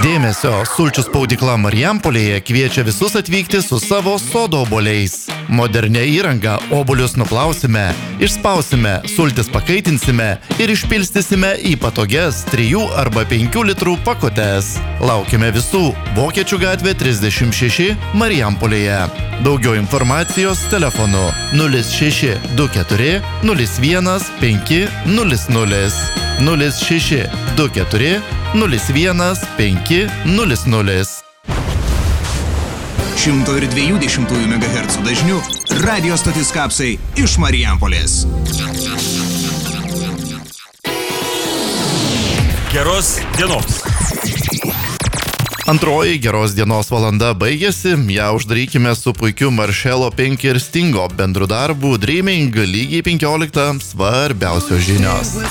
Dėmesio, sulčių spaudykla Marijampolėje kviečia visus atvykti su savo sodo obuoliais. Modernia įranga obuolius nuplausime, išspausime, sultis pakaitinsime ir išpilstysime į patogias 3 arba 5 litrų pakutes. Laukime visų Vokiečių gatvė 36 Marijampolėje. Daugiau informacijos telefonu 0624 01 500 0624 01 500. 102,2 MHz dažniu radio stotis Kapsai iš Marijampolės. Geros dienos. Antroji geros dienos valanda baigėsi, ją uždarykime su puikiu Maršelo 5 ir Stingo bendru darbu Dreaming, lygiai 15 svarbiausios žinios.